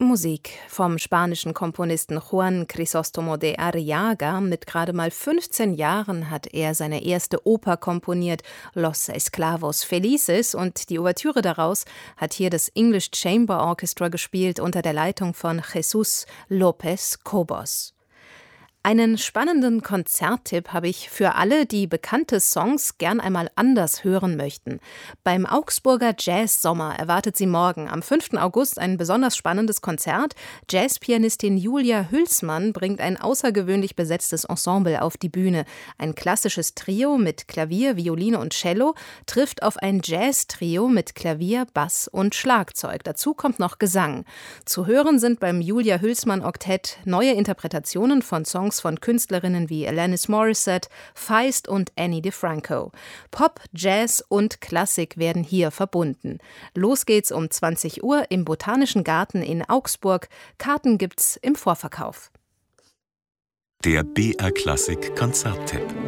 Musik vom spanischen Komponisten Juan Crisóstomo de Arriaga. Mit gerade mal 15 Jahren hat er seine erste Oper komponiert, Los Esclavos Felices, und die Ouvertüre daraus hat hier das English Chamber Orchestra gespielt unter der Leitung von Jesús López Cobos. Einen spannenden Konzerttipp habe ich für alle, die bekannte Songs gern einmal anders hören möchten. Beim Augsburger Jazz-Sommer erwartet sie morgen, am 5. August, ein besonders spannendes Konzert. Jazzpianistin Julia Hülsmann bringt ein außergewöhnlich besetztes Ensemble auf die Bühne. Ein klassisches Trio mit Klavier, Violine und Cello trifft auf ein Jazz-Trio mit Klavier, Bass und Schlagzeug. Dazu kommt noch Gesang. Zu hören sind beim Julia Hülsmann-Oktett neue Interpretationen von Songs von Künstlerinnen wie Alanis Morissette, Feist und Annie DeFranco. Pop, Jazz und Klassik werden hier verbunden. Los geht's um 20 Uhr im Botanischen Garten in Augsburg. Karten gibt's im Vorverkauf. Der BR Klassik Konzerttipp.